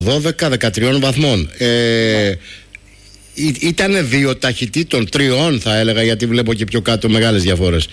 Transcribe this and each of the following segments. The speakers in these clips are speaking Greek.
12-13 βαθμών. Ήτανε δύο ταχυτήτων, τριών θα έλεγα, γιατί βλέπω και πιο κάτω μεγάλες διαφορές.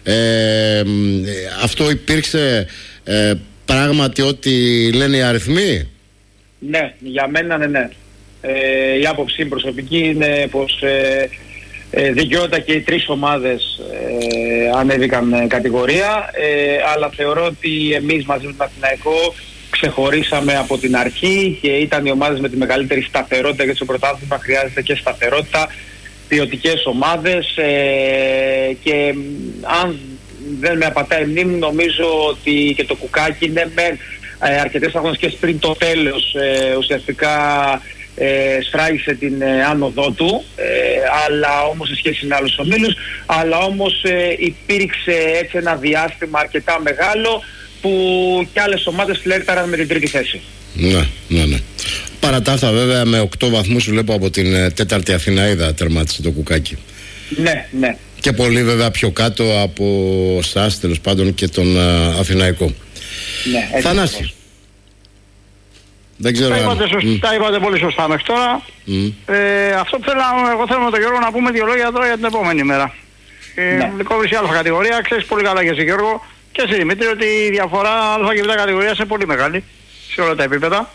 Αυτό υπήρξε πράγματι ό,τι λένε οι αριθμοί? Ναι, για μένα ναι. Η άποψη προσωπική είναι πως δικαιώτα και οι τρεις ομάδες ανέβηκαν κατηγορία, αλλά θεωρώ ότι εμείς μαζί με τον Αθηναϊκό ξεχωρίσαμε από την αρχή και ήταν οι ομάδες με τη μεγαλύτερη σταθερότητα, γιατί στο πρωτάθλημα χρειάζεται και σταθερότητα, ποιοτικές ομάδες, και αν δεν με απατάει η μνήμη, νομίζω ότι και το Κουκάκι είναι με αρκετές αγωνιστικές πριν το τέλος ουσιαστικά σφράγισε την άνοδό του, αλλά όμως σε σχέση με άλλους ομίλους, αλλά όμως υπήρξε έτσι ένα διάστημα αρκετά μεγάλο που κι άλλες ομάδες φλέρταραν με την τρίτη θέση. Ναι. Παρά τα αυτά βέβαια με 8 βαθμούς βλέπω από την τέταρτη Αθηναίδα τερμάτισε το Κουκάκι. Ναι. Και πολύ βέβαια πιο κάτω από εσάς τέλος πάντων και τον Αθηναϊκό. Ναι, Θανάση. Δεν ξέρω τα είπατε πολύ σωστά μέχρι τώρα. Αυτό που εγώ θέλω με τον Γιώργο να πούμε δύο λόγια τώρα για την επόμενη μέρα. Λυκόβρηση Α κατηγορία, ξέρεις πολύ καλά και εσύ Γιώργο και εσύ Δημήτρη ότι η διαφορά Α και Β κατηγορίας είναι πολύ μεγάλη σε όλα τα επίπεδα.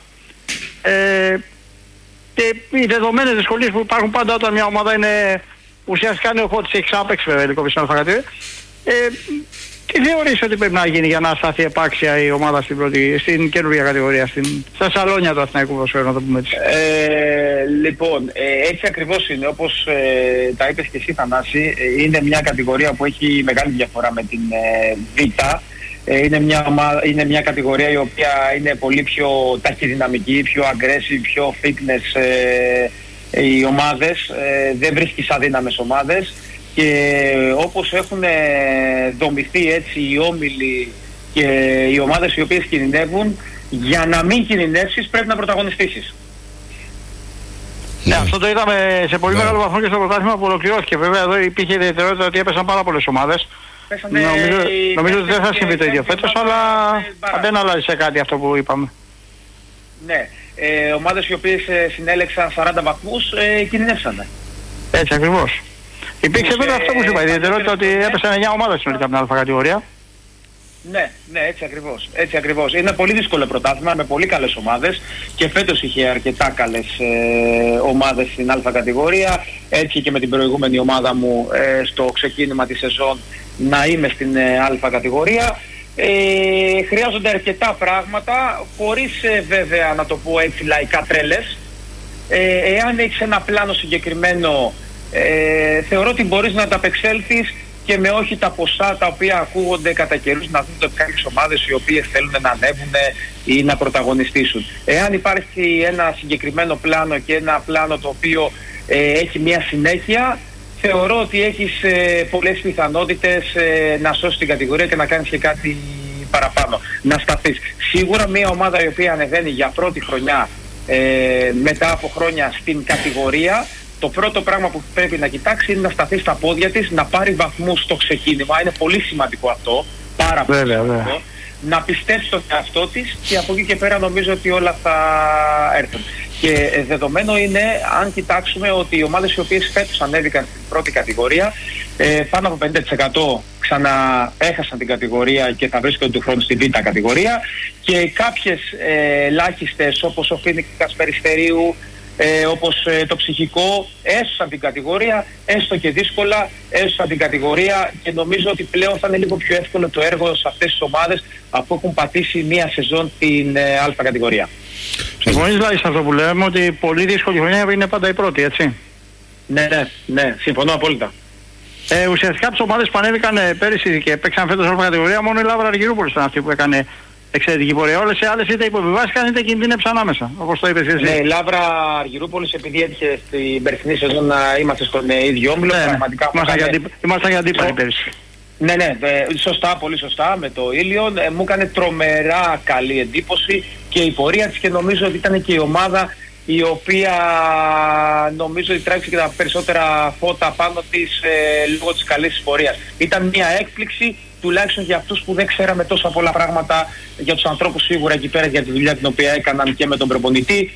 Και οι δεδομένες δυσκολίες που υπάρχουν πάντα όταν μια ομάδα είναι ουσιαστικά είναι ο χώτης έχει άπεξ βέβαια Λυκόβρηση Α κατηγορία. Τι θεωρείς ότι πρέπει να γίνει για να σταθεί επάξια η ομάδα στην καινούργια κατηγορία, στα σαλόνια του Αθηναϊκού ποδοσφαίρου, να το πούμε έτσι? Λοιπόν, έτσι ακριβώς είναι, όπως τα είπες και εσύ Θανάση, είναι μια κατηγορία που έχει μεγάλη διαφορά με την Β. Είναι μια κατηγορία η οποία είναι πολύ πιο ταχυδυναμική, πιο aggressive, πιο fitness οι ομάδες, δεν βρίσκεις αδύναμες ομάδες. Και όπως έχουν δομηθεί έτσι οι όμιλοι και οι ομάδες οι οποίες κινδυνεύουν, για να μην κινδυνεύσεις πρέπει να πρωταγωνιστήσεις. Ναι, αυτό το είδαμε σε πολύ μεγάλο βαθμό και στο πρωτάθλημα που ολοκληρώθηκε. Βέβαια εδώ υπήρχε ιδιαιτερότητα ότι έπεσαν πάρα πολλές ομάδες. Νομίζω ότι δεν θα συμβεί το ίδιο φέτος, αλλά δεν αλλάζει σε κάτι αυτό που είπαμε. Ναι, ομάδες οι οποίες συνέλεξαν 40 βαθμούς κινδυνεύσανε. Έτσι ακριβώς. Υπήρξε βέβαια αυτό που σου είπα, η ιδιαιτερότητα ότι έπεσαν 9 ομάδες συνολικά από την Α κατηγορία. Ναι, έτσι ακριβώς. Είναι πολύ δύσκολο πρωτάθλημα με πολύ καλές ομάδες και φέτος είχε αρκετά καλές ομάδες στην Α κατηγορία. Έτσι και με την προηγούμενη ομάδα μου στο ξεκίνημα της σεζόν να είμαι στην Α κατηγορία. Χρειάζονται αρκετά πράγματα, χωρίς βέβαια να το πω έτσι λαϊκά τρέλες. Εάν έχεις ένα πλάνο συγκεκριμένο, θεωρώ ότι μπορείς να τα απεξέλθεις και με όχι τα ποσά τα οποία ακούγονται κατά καιρούς να δουν κάποιες ομάδες οι οποίες θέλουν να ανέβουν ή να πρωταγωνιστήσουν. Εάν υπάρχει ένα συγκεκριμένο πλάνο και ένα πλάνο το οποίο έχει μια συνέχεια, θεωρώ ότι έχεις πολλές πιθανότητες να σώσεις την κατηγορία και να κάνεις και κάτι παραπάνω, να σταθείς. Σίγουρα μια ομάδα η οποία ανεβαίνει για πρώτη χρονιά μετά από χρόνια στην κατηγορία, το πρώτο πράγμα που πρέπει να κοιτάξει είναι να σταθεί στα πόδια της, να πάρει βαθμούς στο ξεκίνημα. Είναι πολύ σημαντικό αυτό, πάρα πολύ σημαντικό. Να πιστέψει στον εαυτό της και από εκεί και πέρα νομίζω ότι όλα θα έρθουν. Και δεδομένο είναι, αν κοιτάξουμε, ότι οι ομάδες οι οποίες φέτος ανέβηκαν στην πρώτη κατηγορία, πάνω από 50% ξαναέχασαν την κατηγορία και θα βρίσκονται του χρόνου στη Β κατηγορία, και κάποιες ελάχιστες όπως ο Φοίνιξ Περιστερίου, όπως το Ψυχικό, έσωσαν την κατηγορία, έστω και δύσκολα έσωσαν την κατηγορία, και νομίζω ότι πλέον θα είναι λίγο πιο εύκολο το έργο σε αυτές τις ομάδες αφού έχουν πατήσει μία σεζόν την Α κατηγορία. Συμφωνείς δηλαδή σε αυτό που λέμε, ότι πολύ δύσκολη χρονιά είναι πάντα η πρώτη, έτσι? Ναι, συμφωνώ απόλυτα. Ουσιαστικά από τις ομάδες που ανέβηκαν πέρυσι και παίξαν φέτος Α κατηγορία, μόνο η Λαύρα Αργυρούπολης ήταν αυτή που έκανε εξαιρετική πορεία. Όλες οι άλλες είτε υποβιβάστηκαν είτε κινδύνεψαν άμεσα, όπως το είπες εσύ. Ναι, η Λαύρα Αργυρούπολης, επειδή έτυχε στην περσινή σεζόν να είμαστε στον ίδιο όμιλο, πραγματικά ήμασταν για αντίπαλοι πέρυσι. Ναι, σωστά, πολύ σωστά, με το Ήλιον. Μου έκανε τρομερά καλή εντύπωση και η πορεία της, και νομίζω ότι ήταν και η ομάδα η οποία νομίζω ότι τράβηξε και τα περισσότερα φώτα πάνω της λόγω της καλής πορείας. Ήταν μια έκπληξη τουλάχιστον για αυτούς που δεν ξέραμε τόσα πολλά πράγματα, για τους ανθρώπους σίγουρα εκεί πέρα, για τη δουλειά την οποία έκαναν και με τον προπονητή